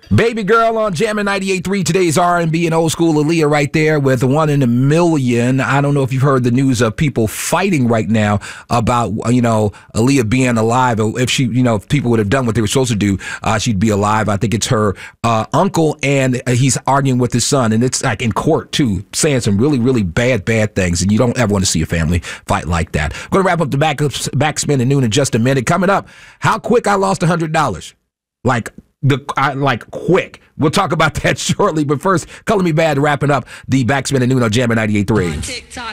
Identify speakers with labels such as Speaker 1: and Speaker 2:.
Speaker 1: Baby Girl on Jammin' 98.3. Today's R&B and old school Aaliyah right there with One in a Million. I don't know if you've heard the news of people fighting right now about, Aaliyah being alive. If she, if people would have done what they were supposed to do, she'd be alive. I think it's her uncle, and he's arguing with his son. And it's like in court, too, saying some really, really bad things. And you don't ever want to see a family fight like that. I'm going to wrap up the backspin at noon in just a minute. Coming up, how quick I lost $100. Quick. We'll talk about that shortly. But first, Color Me Bad wrapping up the backspin at noon on Jammin' 98.3.